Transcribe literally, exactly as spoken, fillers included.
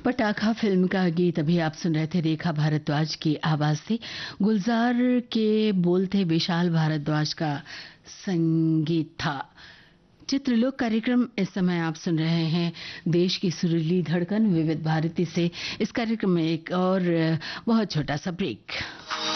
पटाखा फिल्म का गीत अभी आप सुन रहे थे। रेखा भारद्वाज की आवाज से गुलजार के बोल थे, विशाल भारद्वाज का संगीत था। चित्रलोक कार्यक्रम इस समय आप सुन रहे हैं। देश की सुरीली धड़कन विविध भारती से। इस कार्यक्रम में एक और बहुत छोटा सा ब्रेक।